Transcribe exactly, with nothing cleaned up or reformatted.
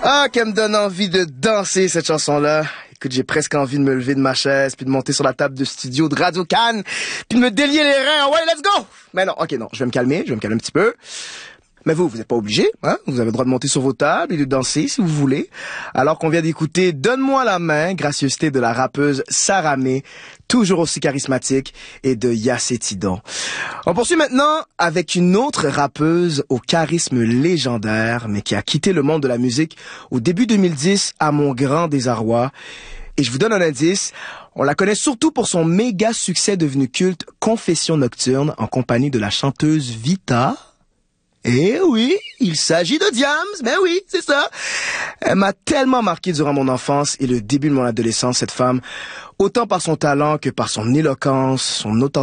Ah, qu'elle me donne envie de danser, cette chanson-là. Écoute, j'ai presque envie de me lever de ma chaise, puis de monter sur la table de studio de Radio Cannes, puis de me délier les reins. Ouais, let's go! Mais non, ok, non, je vais me calmer, je vais me calmer un petit peu. Mais vous, vous n'êtes pas obligé, hein? Vous avez le droit de monter sur vos tables et de danser si vous voulez. Alors qu'on vient d'écouter Donne-moi la main, gracieuseté de la rappeuse Sarah May, toujours aussi charismatique, et de Yassé Tidon. On poursuit maintenant avec une autre rappeuse au charisme légendaire, mais qui a quitté le monde de la musique au début deux mille dix à mon grand désarroi. Et je vous donne un indice, on la connaît surtout pour son méga succès devenu culte Confession nocturne en compagnie de la chanteuse Vita. Eh oui, il s'agit de Diams, ben oui, c'est ça. Elle m'a tellement marqué durant mon enfance et le début de mon adolescence, cette femme, autant par son talent que par son éloquence, son authenticité.